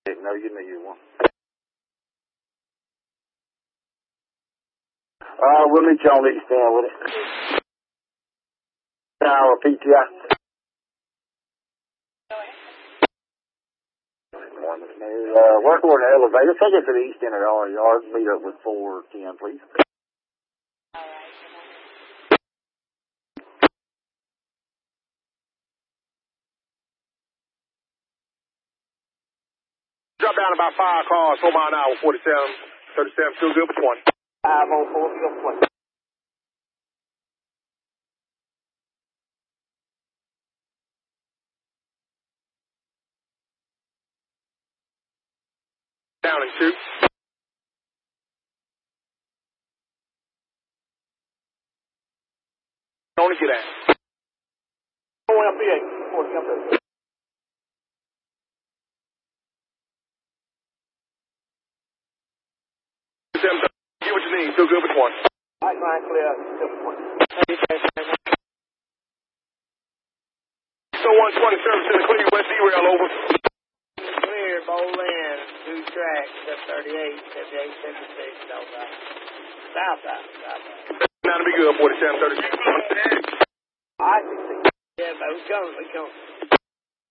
No, you need one. We'll meet you on the east end with it. Hour PTI. Work over in the elevator. Take it to the east end of our yard. Meet up with 410, please. Drop down about 5 cars, 4 mile an hour, 47, 37, still good for 20. 504, still 20. Down and 2. Only get at. OMB8, 40 up there. Get what you need, still good for 20. Right line clear, still for 20. So 120 service in the clear, West E-Rail, over. Clear, Bolin, 2 tracks, 38, 78, 76, southbound. Southbound. Now to be good, 47, 36. I see. Yeah, but we coming.